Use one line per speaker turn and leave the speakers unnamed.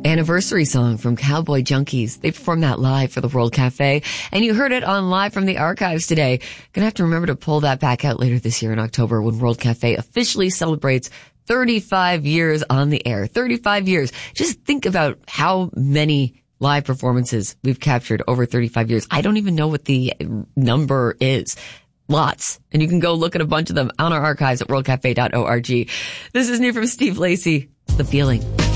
Anniversary song from Cowboy Junkies. They performed that live for the World Cafe, and you heard it on Live from the Archives today. Gonna have to remember to pull that back out later this year in October when World Cafe officially celebrates 35 years on the air. 35 years. Just think about how many live performances we've captured over 35 years. I don't even know what the number is. Lots. And you can go look at a bunch of them on our archives at worldcafe.org. This is new from Steve Lacy. It's The Feeling.